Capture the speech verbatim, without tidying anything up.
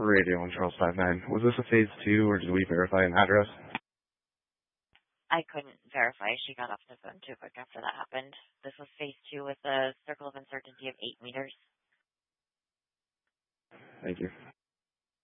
Radio on Charles five nine. Was this a phase two, or did we verify an address? I couldn't verify. She got off the phone too quick after that happened. This was phase two with a circle of uncertainty of eight meters. Thank you.